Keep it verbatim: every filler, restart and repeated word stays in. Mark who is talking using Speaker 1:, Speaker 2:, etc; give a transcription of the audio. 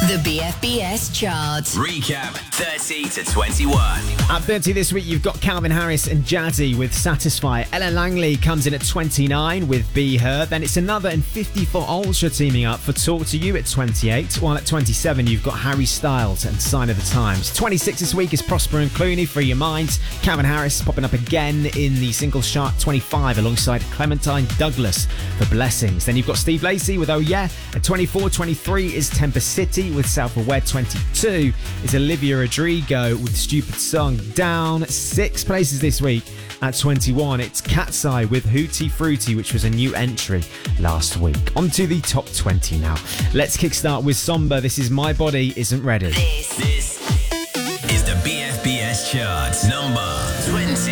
Speaker 1: The B F B S chart.
Speaker 2: Recap thirty to twenty-one.
Speaker 3: At thirty this week, you've got Calvin Harris and Jazzy with Satisfy. Ellen Langley comes in at twenty-nine with Be Her. Then it's another and fifty for Ultra teaming up for Talk to You at twenty-eight. While at twenty-seven, you've got Harry Styles and Sign of the Times. twenty-six this week is Prosper and Clooney, Free Your Mind. Calvin Harris popping up again in the singles chart, twenty-five, alongside Clementine Douglas for Blessings. Then you've got Steve Lacy with Oh Yeah. At twenty-four, twenty-three is Temper City with Self-Aware. twenty-two is Olivia Rodrigo with Stupid Song. Down six places this week. At twenty-one, it's Cat's Eye with Hootie Fruity, which was a new entry last week. On to the top twenty now. Let's kickstart with Somber. This is My Body Isn't Ready.
Speaker 1: This,
Speaker 2: This is the B F B S chart, number twenty.